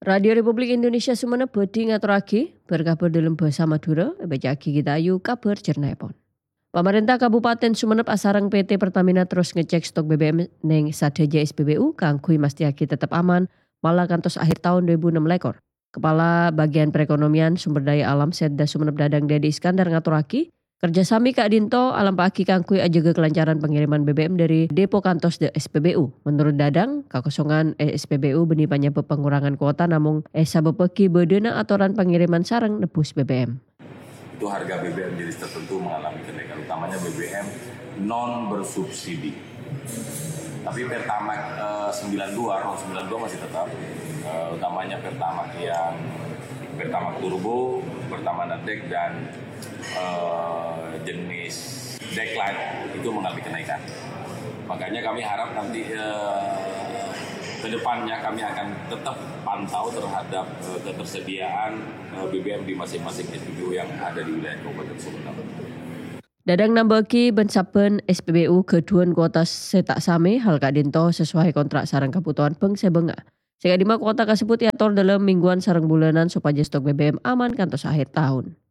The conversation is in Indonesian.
Radio Republik Indonesia Sumenep bedi ngaturake berkabar dalam bahasa Madura, bejaki kita ayu kabar jernepon. Pemerintah Kabupaten Sumenep asareng PT Pertamina terus ngecek stok BBM neng sadaya SPBU kanggo mastiake tetap aman malah kantos akhir tahun 2006. Kepala Bagian Perekonomian Sumber Daya Alam Setda Sumenep Dadang Dedi Iskandar ngaturake kerjasami Kak Dinto alam paki kangkui ajaga kelancaran pengiriman BBM dari depo kantos de SPBU. Menurut Dadang, kekosongan SPBU benih penyebab pengurangan kuota namun sabepeki bedena aturan pengiriman sareng nebus BBM. Itu harga BBM jenis tertentu mengalami kenaikan, utamanya BBM non bersubsidi. Tapi Pertamax 92 masih tetap, utamanya Pertamax yang Pertamax Turbo, Pertamax Deck dan jenis Deckline itu mengalami kenaikan. Makanya kami harap nanti ke depannya kami akan tetap pantau terhadap ketersediaan BBM di masing-masing SPBU yang ada di wilayah Kabupaten Sumenep. Dadang nambaki bensapen SPBU keduan kuota setak same hal Kak Dinto sesuai kontrak sareng kebutuhan bangsa benga. Sehingga 5 kuota tersebut diatur dalam mingguan sareng bulanan supaya stok BBM aman kantos akhir tahun.